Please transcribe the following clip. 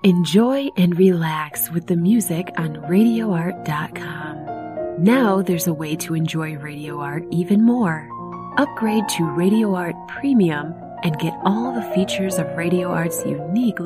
Enjoy and relax with the music on RadioArt.com. Now there's a way to enjoy Radio Art even more. Upgrade to Radio Art Premium and get all the features of Radio Art's unique